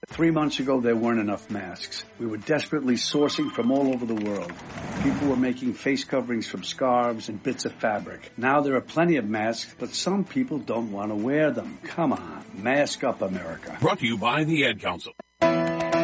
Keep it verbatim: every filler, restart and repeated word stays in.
Three months ago, there weren't enough masks. We were desperately sourcing from all over the world. People were making face coverings from scarves and bits of fabric. Now there are plenty of masks, but some people don't want to wear them. Come on, mask up, America. Brought to you by the Ad Council.